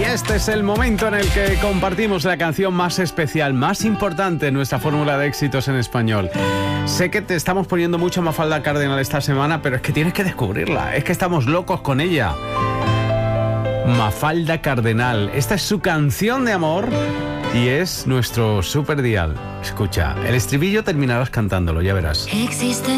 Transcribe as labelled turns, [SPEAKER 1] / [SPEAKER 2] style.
[SPEAKER 1] este es el momento en el que compartimos la canción más especial, más importante en nuestra fórmula de éxitos en español. Sé que te estamos poniendo mucho Mafalda Cardenal esta semana, pero es que tienes que descubrirla, es que estamos locos con ella. Mafalda Cardenal, esta es su canción de amor y es nuestro super dial. Escucha, el estribillo terminarás cantándolo, ya verás.
[SPEAKER 2] Existen